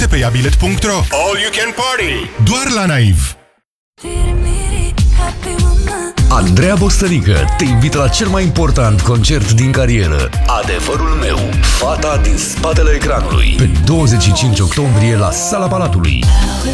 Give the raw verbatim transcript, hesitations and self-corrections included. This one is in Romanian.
de pe iabilet punct ro. All you can party! Doar la Naiv! Andreea Bostănică te invită la cel mai important concert din carieră, Adevărul meu, fata din spatele ecranului, pe douăzeci și cinci octombrie la Sala Palatului.